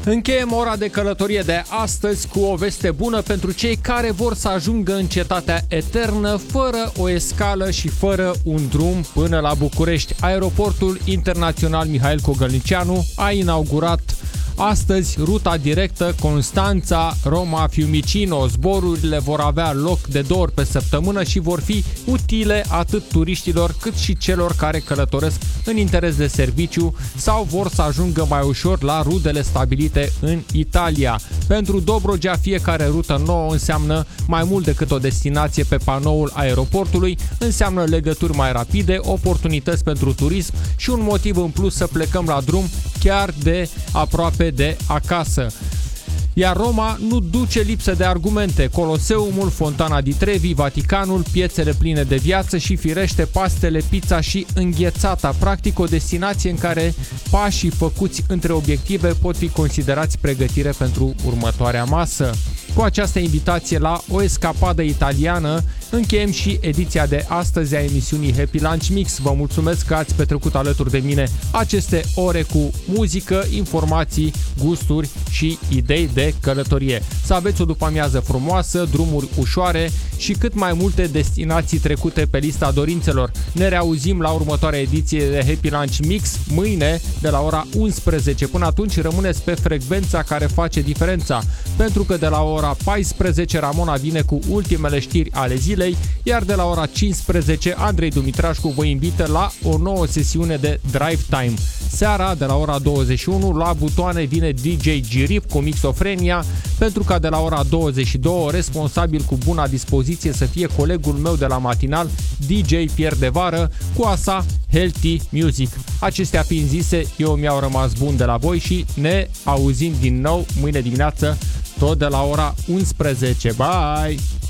Încheiem ora de călătorie de astăzi cu o veste bună pentru cei care vor să ajungă în cetatea eternă fără o escală și fără un drum până la București. Aeroportul Internațional Mihail Cogălnicianu a inaugurat astăzi ruta directă Constanța-Roma-Fiumicino. Zborurile vor avea loc de 2 ori pe săptămână și vor fi utile atât turiștilor cât și celor care călătoresc în interes de serviciu sau vor să ajungă mai ușor la rudele stabilite în Italia. Pentru Dobrogea, fiecare rută nouă înseamnă mai mult decât o destinație pe panoul aeroportului, înseamnă legături mai rapide, oportunități pentru turism și un motiv în plus să plecăm la drum chiar de aproape de acasă. Iar Roma nu duce lipsă de argumente. Coloseumul, Fontana di Trevi, Vaticanul, piețele pline de viață și firește pastele, pizza și înghețata. Practic o destinație în care pașii făcuți între obiective pot fi considerați pregătire pentru următoarea masă. Cu această invitație la o escapadă italiană încheiem și ediția de astăzi a emisiunii Happy Lunch Mix. Vă mulțumesc că ați petrecut alături de mine aceste ore cu muzică, informații, gusturi și idei de călătorie. Să aveți o după-amiază frumoasă, drumuri ușoare și cât mai multe destinații trecute pe lista dorințelor. Ne reauzim la următoarea ediție de Happy Lunch Mix mâine de la ora 11. Până atunci rămâneți pe frecvența care face diferența, pentru că de la ora 14 Ramona vine cu ultimele știri ale zilei, iar de la ora 15 Andrei Dumitrașcu vă invită la o nouă sesiune de Drive Time. Seara de la ora 21 la butoane vine DJ Girip cu Mixofrenia, pentru ca de la ora 22 responsabil cu buna dispoziție să fie colegul meu de la matinal, DJ Pierre de Vară, cu a sa Healthy Music. Acestea fiind zise, eu mi-au rămas bun de la voi și ne auzim din nou mâine dimineață tot de la ora 11. Bye!